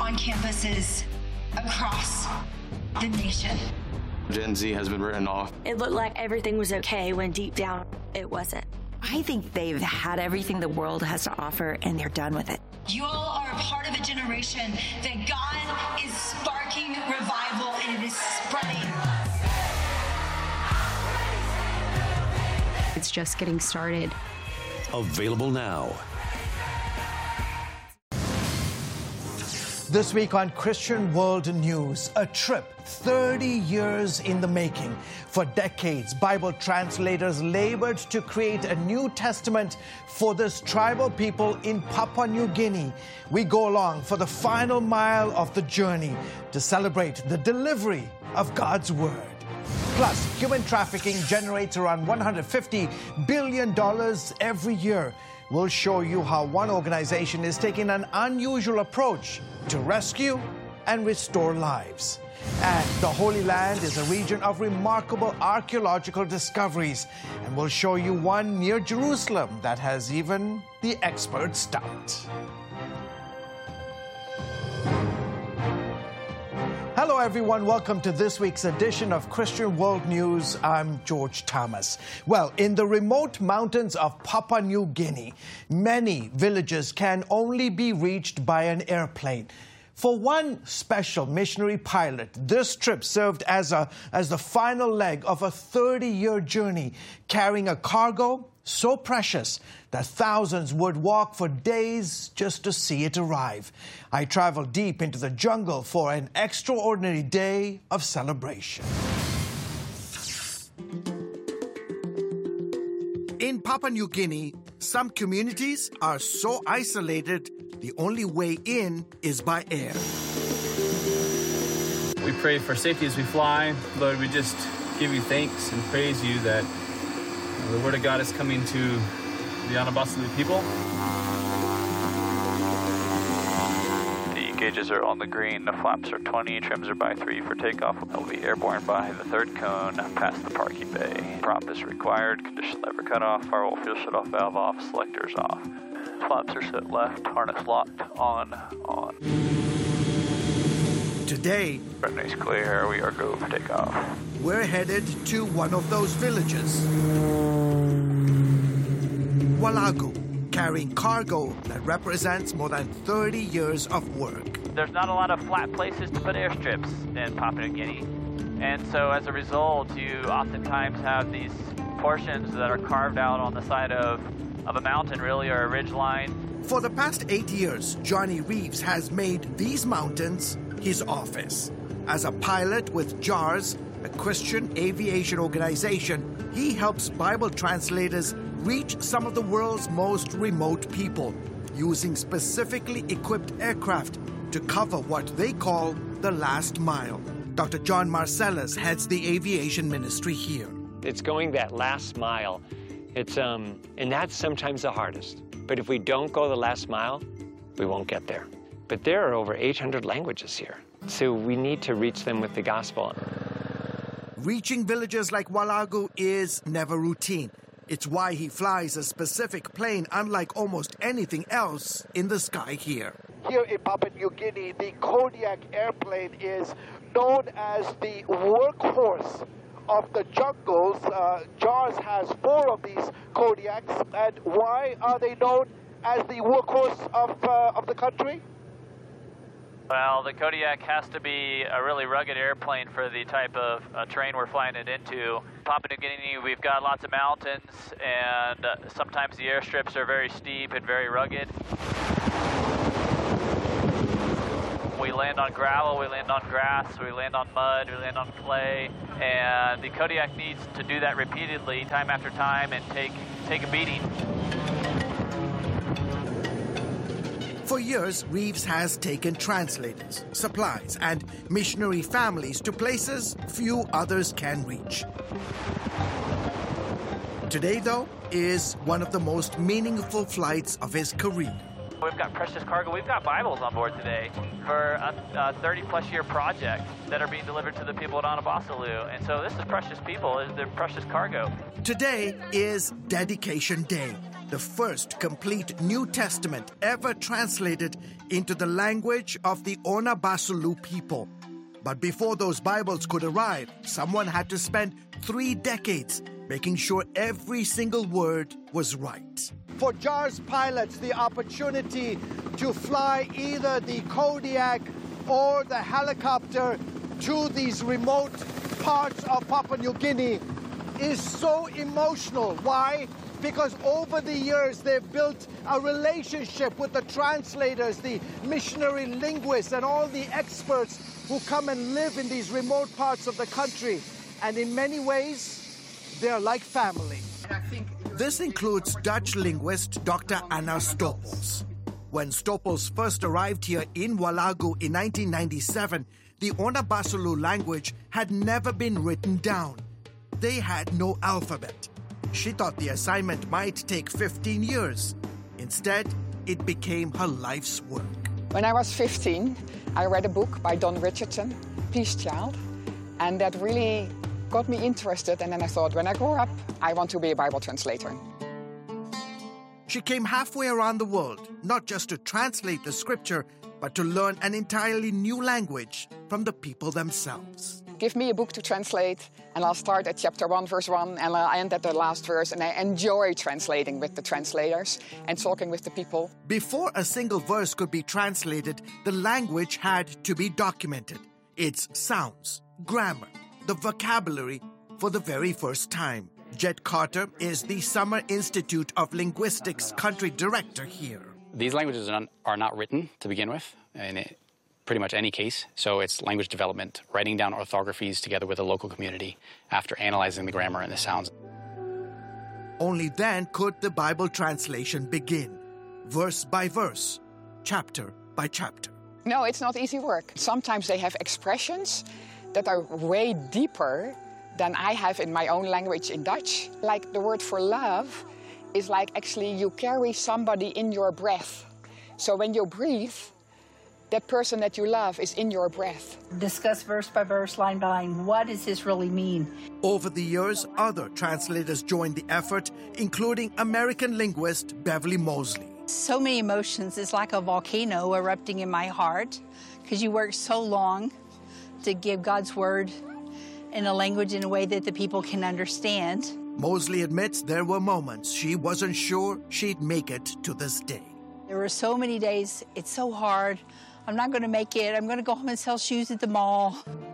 on campuses across the nation. Gen Z has been written off. It looked like everything was okay when deep down it wasn't. I think they've had everything the world has to offer and they're done with it. You all are a part of a generation that God is sparking revival and it is spreading. It's just getting started. Available now. This week on Christian World News, a trip 30 years in the making. For decades, Bible translators labored to create a New Testament for this tribal people in Papua New Guinea. We go along for the final mile of the journey to celebrate the delivery of God's Word. Plus, human trafficking generates around $150 billion every year. We'll show you how one organization is taking an unusual approach to rescue and restore lives. And the Holy Land is a region of remarkable archaeological discoveries. And we'll show you one near Jerusalem that has even the experts stumped. Hello, everyone. Welcome to this week's edition of Christian World News. I'm George Thomas. Well, in the remote mountains of Papua New Guinea, many villages can only be reached by an airplane. For one special missionary pilot, this trip served as the final leg of a 30-year journey, carrying a cargo so precious that thousands would walk for days just to see it arrive. I traveled deep into the jungle for an extraordinary day of celebration. In Papua New Guinea, some communities are so isolated, the only way in is by air. We pray for safety as we fly. Lord, we just give you thanks and praise you that the Word of God is coming to the Anabasalu people. The gauges are on the green, the flaps are 20, trims are by 3 for takeoff. They'll be airborne by the third cone, past the parking bay. Prop is required, condition lever cut off, firewall fuel shut off, valve off, selectors off. Flaps are set left, harness locked, on. Today, runway's clear, we are go for takeoff. We're headed to one of those villages. Walagu, carrying cargo that represents more than 30 years of work. There's not a lot of flat places to put airstrips in Papua New Guinea. And so as a result, you oftentimes have these portions that are carved out on the side of a mountain, really, or a ridge line. For the past 8 years, Johnny Reeves has made these mountains his office. As a pilot with JARS, a Christian aviation organization, he helps Bible translators reach some of the world's most remote people, using specifically equipped aircraft to cover what they call the last mile. Dr. John Marcellus heads the aviation ministry here. It's going that last mile. And that's sometimes the hardest. But if we don't go the last mile, we won't get there. But there are over 800 languages here, so we need to reach them with the gospel. Reaching villages like Walagu is never routine. It's why he flies a specific plane unlike almost anything else in the sky here. Here in Papua New Guinea, the Kodiak airplane is known as the workhorse of the jungles. JARS has 4 of these Kodiaks. And why are they known as the workhorse of the country? Well, the Kodiak has to be a really rugged airplane for the type of terrain we're flying it into. Papua New Guinea, we've got lots of mountains, and sometimes the airstrips are very steep and very rugged. We land on gravel, we land on grass, we land on mud, we land on clay, and the Kodiak needs to do that repeatedly, time after time, and take a beating. For years, Reeves has taken translators, supplies, and missionary families to places few others can reach. Today, though, is one of the most meaningful flights of his career. We've got precious cargo. We've got Bibles on board today for a 30-plus year project that are being delivered to the people at Anabasalu. And so this is precious people. They're precious cargo. Today is Dedication Day. the first complete New Testament ever translated into the language of the Ona Basulu people. But before those Bibles could arrive, someone had to spend 3 decades making sure every single word was right. For JARS pilots, the opportunity to fly either the Kodiak or the helicopter to these remote parts of Papua New Guinea is so emotional. Why? Because over the years they've built a relationship with the translators, the missionary linguists, and all the experts who come and live in these remote parts of the country. And in many ways, they're like family. This includes Dutch linguist Dr. Anna Stoppels. When Stoppels first arrived here in Walagu in 1997, the Ona Basulu language had never been written down. They had no alphabet. She thought the assignment might take 15 years. Instead, it became her life's work. When I was 15, I read a book by Don Richardson, Peace Child, and that really got me interested. And then I thought, when I grow up, I want to be a Bible translator. She came halfway around the world, not just to translate the scripture, but to learn an entirely new language from the people themselves. Give me a book to translate, and I'll start at chapter 1, verse 1, and I'll end at the last verse. And I enjoy translating with the translators and talking with the people. Before a single verse could be translated, the language had to be documented. Its sounds, grammar, the vocabulary for the very first time. Jet Carter is the Summer Institute of Linguistics country director here. These languages are not written to begin with, in pretty much any case. So it's language development, writing down orthographies together with the local community after analyzing the grammar and the sounds. Only then could the Bible translation begin, verse by verse, chapter by chapter. No, it's not easy work. Sometimes they have expressions that are way deeper than I have in my own language in Dutch. Like the word for love is like actually you carry somebody in your breath. So when you breathe, that person that you love is in your breath. Discuss verse by verse, line by line. What does this really mean? Over the years, other translators joined the effort, including American linguist Beverly Mosley. So many emotions. It's like a volcano erupting in my heart because you work so long to give God's word in a language in a way that the people can understand. Mosley admits there were moments she wasn't sure she'd make it to this day. There were so many days, it's so hard. I'm not going to make it. I'm going to go home and sell shoes at the mall.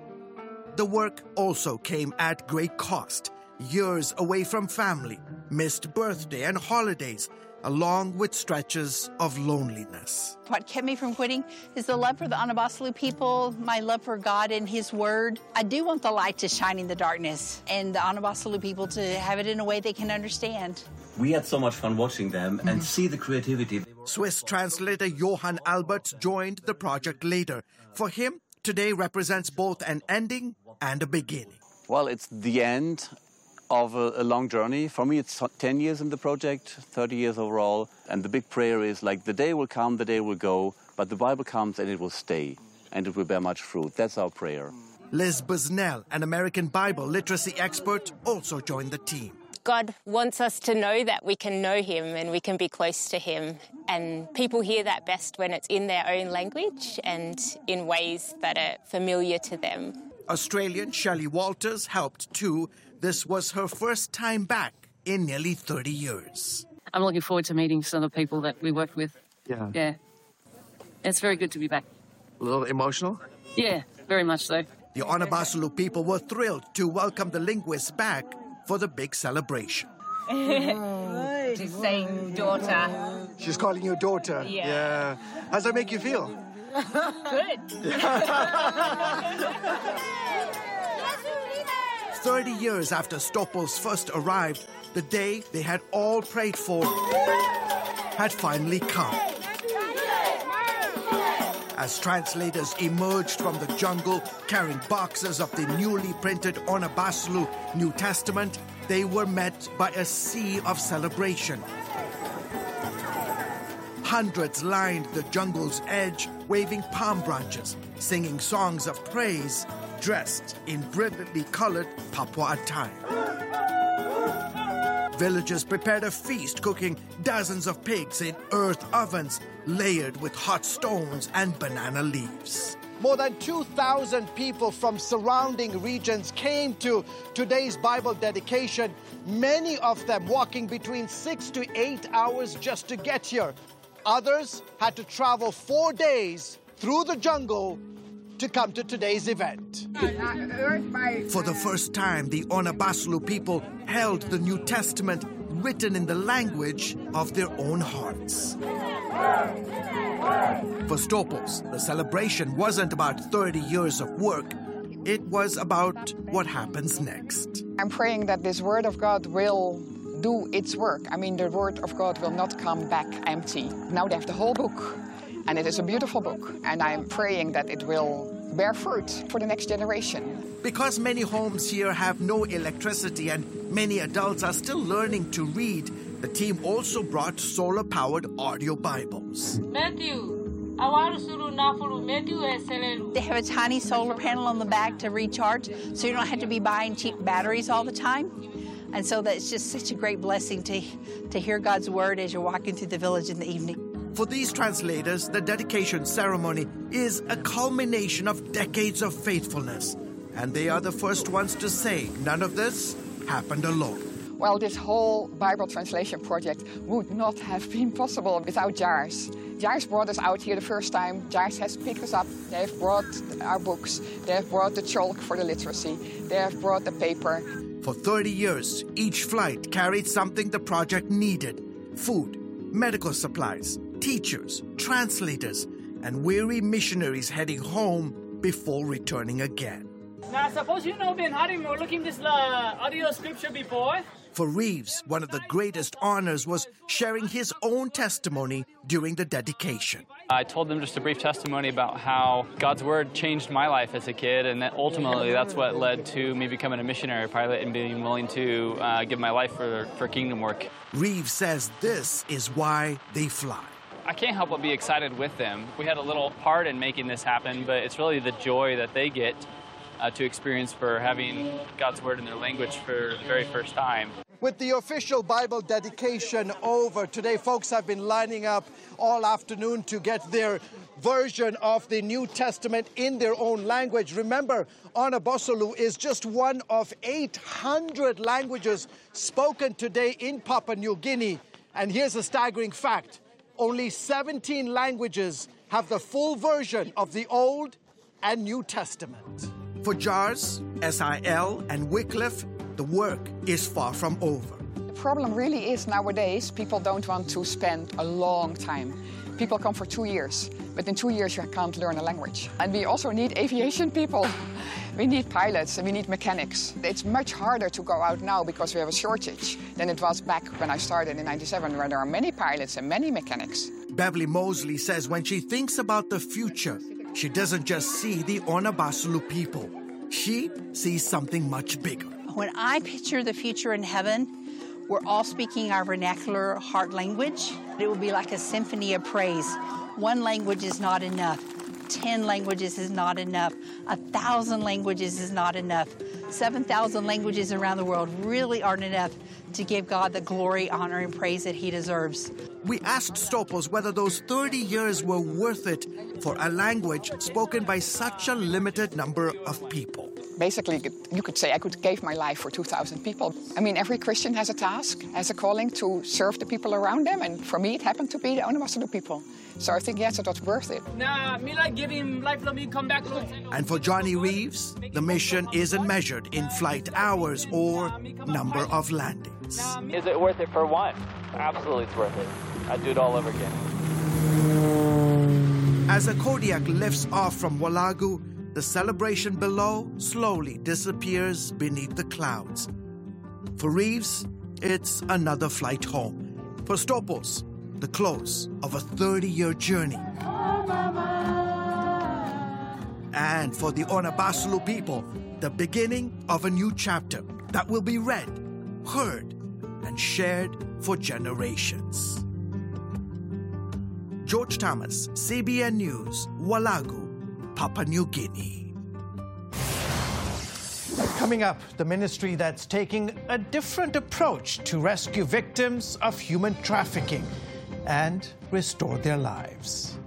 The work also came at great cost. Years away from family, missed birthday and holidays, along with stretches of loneliness. What kept me from quitting is the love for the Ona Basulu people, my love for God and His Word. I do want the light to shine in the darkness and the Ona Basulu people to have it in a way they can understand. We had so much fun watching them and see the creativity. Swiss translator Johann Albert joined the project later. For him, today represents both an ending and a beginning. Well, it's the end of a long journey. For me, it's 10 years in the project, 30 years overall. And the big prayer is like the day will come, the day will go, but the Bible comes and it will stay and it will bear much fruit. That's our prayer. Liz Busnell, an American Bible literacy expert, also joined the team. God wants us to know that we can know Him and we can be close to Him. And people hear that best when it's in their own language and in ways that are familiar to them. Australian Shelley Walters helped too. This was her first time back in nearly 30 years. I'm looking forward to meeting some of the people that we worked with. Yeah. It's very good to be back. A little emotional? Yeah, very much so. The Ona Basulu people were thrilled to welcome the linguists back for the big celebration. She's saying daughter. She's calling you daughter? Yeah. How does that make you feel? Good. 30 years after Stoppels first arrived, the day they had all prayed for had finally come. As translators emerged from the jungle carrying boxes of the newly printed Ona Basulu New Testament, they were met by a sea of celebration. Hundreds lined the jungle's edge, waving palm branches, singing songs of praise, dressed in brilliantly colored Papua attire. Villagers prepared a feast, cooking dozens of pigs in earth ovens layered with hot stones and banana leaves. More than 2,000 people from surrounding regions came to today's Bible dedication, many of them walking between 6 to 8 hours just to get here. Others had to travel 4 days through the jungle to come to today's event. For the first time, the Onabaslu people held the New Testament written in the language of their own hearts. For Stopos, the celebration wasn't about 30 years of work. It was about what happens next. I'm praying that this Word of God will do its work. I mean, the Word of God will not come back empty. Now they have the whole book, and it is a beautiful book. And I'm praying that it will bear fruit for the next generation. Because many homes here have no electricity and many adults are still learning to read, the team also brought solar-powered audio Bibles. They have a tiny solar panel on the back to recharge, so you don't have to be buying cheap batteries all the time. And so that's just such a great blessing to hear God's word as you're walking through the village in the evening. For these translators, the dedication ceremony is a culmination of decades of faithfulness. And they are the first ones to say none of this happened alone. Well, this whole Bible translation project would not have been possible without JARS. JARS brought us out here the first time. JARS has picked us up. They have brought our books. They have brought the chalk for the literacy. They have brought the paper. For 30 years, each flight carried something the project needed: food, medical supplies, teachers, translators, and weary missionaries heading home before returning again. Now, suppose you know been looking this audio scripture before. For Reeves, one of the greatest honors was sharing his own testimony during the dedication. I told them just a brief testimony about how God's Word changed my life as a kid, and that ultimately that's what led to me becoming a missionary pilot and being willing to give my life for kingdom work. Reeves says this is why they fly. I can't help but be excited with them. We had a little part in making this happen, but it's really the joy that they get to experience for having God's Word in their language for the very first time. With the official Bible dedication over, today folks have been lining up all afternoon to get their version of the New Testament in their own language. Remember, Onabaslu is just one of 800 languages spoken today in Papua New Guinea. And here's a staggering fact: only 17 languages have the full version of the Old and New Testament. For JARS, SIL, and Wycliffe, the work is far from over. The problem really is nowadays people don't want to spend a long time. People come for 2 years, but in 2 years you can't learn a language. And we also need aviation people. We need pilots and we need mechanics. It's much harder to go out now because we have a shortage than it was back when I started in '97, where there are many pilots and many mechanics. Beverly Mosley says when she thinks about the future, she doesn't just see the Onabaslu people. She sees something much bigger. When I picture the future in heaven, we're all speaking our vernacular heart language. It will be like a symphony of praise. One language is not enough. 10 languages is not enough. 1,000 languages is not enough. 7,000 languages around the world really aren't enough to give God the glory, honor, and praise that He deserves. We asked Stopos whether those 30 years were worth it for a language spoken by such a limited number of people. Basically, you could say I gave my life for 2,000 people. I mean, every Christian has a task, has a calling to serve the people around them, and for me, it happened to be the Onabaslu people. So I think, yes, it was worth it. Me like giving life, let me come back. And for Johnny Reeves, the mission isn't measured in flight hours or number of landings. Is it worth it for one? Absolutely, it's worth it. I'd do it all over again. As a Kodiak lifts off from Walagu, the celebration below slowly disappears beneath the clouds. For Reeves, it's another flight home. For Stopos, the close of a 30-year journey. And for the Onabaslu people, the beginning of a new chapter that will be read, heard, and shared for generations. George Thomas, CBN News, Walagu, Papua New Guinea. Coming up, the ministry that's taking a different approach to rescue victims of human trafficking and restore their lives.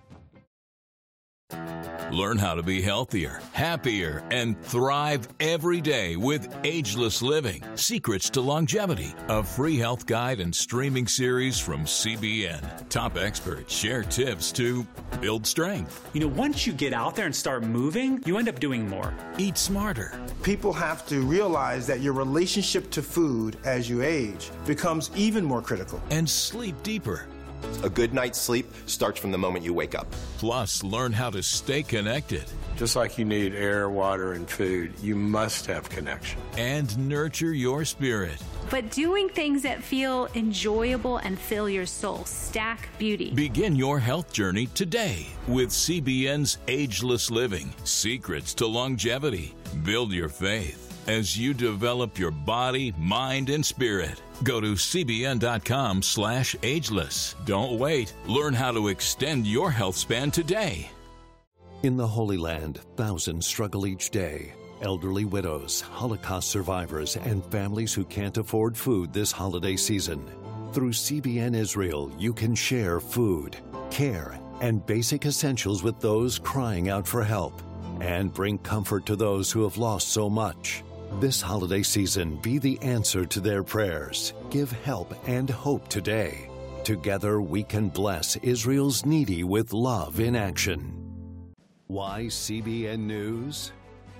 Learn how to be healthier, happier, and thrive every day with Ageless Living, Secrets to Longevity, a free health guide and streaming series from CBN. Top experts share tips to build strength. You know, once you get out there and start moving, you end up doing more. Eat smarter. People have to realize that your relationship to food as you age becomes even more critical. And sleep deeper. A good night's sleep starts from the moment you wake up. Plus, learn how to stay connected. Just like you need air, water, and food, you must have connection. And nurture your spirit. But doing things that feel enjoyable and fill your soul. Stack Beauty. Begin your health journey today with CBN's Ageless Living, Secrets to Longevity. Build your faith as you develop your body, mind, and spirit. Go to cbn.com/ageless. Don't wait. Learn how to extend your health span today. In the Holy Land, thousands struggle each day. Elderly widows, Holocaust survivors, and families who can't afford food this holiday season. Through CBN Israel, you can share food, care, and basic essentials with those crying out for help, and bring comfort to those who have lost so much. This holiday season, be the answer to their prayers. Give help and hope today. Together, we can bless Israel's needy with love in action. Why CBN News?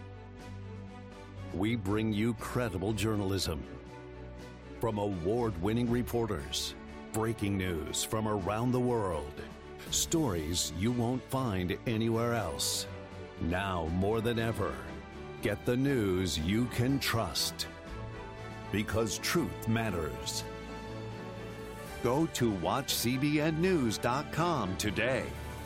We bring you credible journalism from award-winning reporters, breaking news from around the world, stories you won't find anywhere else. Now more than ever, get the news you can trust, because truth matters. Go to watchcbnnews.com today.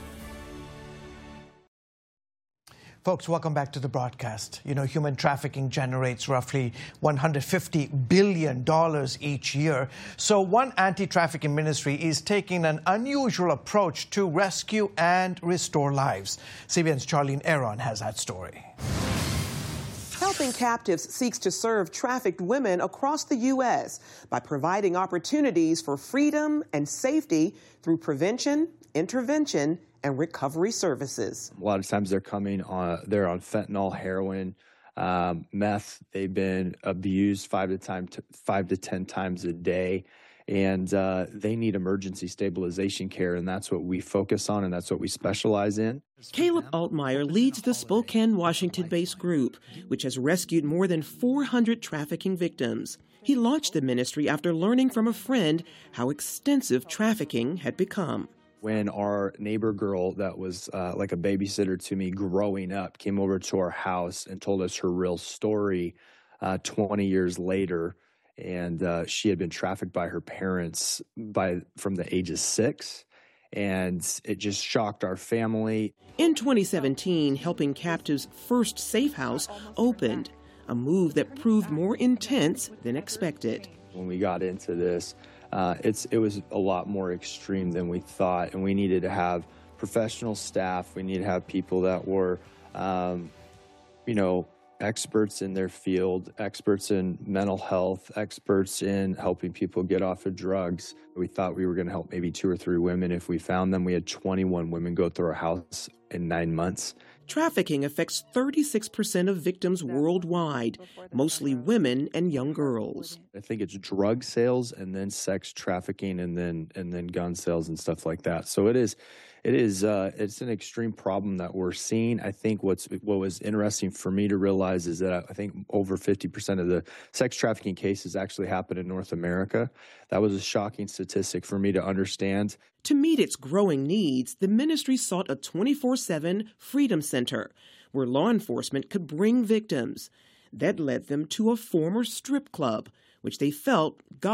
Folks, welcome back to the broadcast. You know, human trafficking generates roughly $150 billion each year. So one anti-trafficking ministry is taking an unusual approach to rescue and restore lives. CBN's Charlene Aaron has that story. Helping Captives seeks to serve trafficked women across the U.S. by providing opportunities for freedom and safety through prevention, intervention, and recovery services. A lot of times they're they're on fentanyl, heroin, meth. They've been abused 5 to 10 times a day, and they need emergency stabilization care, and that's what we focus on, and that's what we specialize in. Caleb Altmaier leads the Spokane, Washington-based group, which has rescued more than 400 trafficking victims. He launched the ministry after learning from a friend how extensive trafficking had become. When our neighbor girl that was like a babysitter to me growing up came over to our house and told us her real story 20 years later, and she had been trafficked by her parents from the age of 6, and it just shocked our family. In 2017, Helping Captives' first safe house opened, a move that proved more intense than expected. When we got into this, it was a lot more extreme than we thought, and we needed to have professional staff. We needed to have people that were, experts in their field, experts in mental health, experts in helping people get off of drugs. We thought we were going to help maybe 2 or 3 women if we found them. We had 21 women go through our house in 9 months. Trafficking affects 36% of victims worldwide, mostly women and young girls. I think it's drug sales and then sex trafficking and then gun sales and stuff like that. So it's an extreme problem that we're seeing. I think what was interesting for me to realize is that I think over 50% of the sex trafficking cases actually happen in North America. That was a shocking statistic for me to understand. To meet its growing needs, the ministry sought a 24/7 freedom center where law enforcement could bring victims. That led them to a former strip club, which they felt God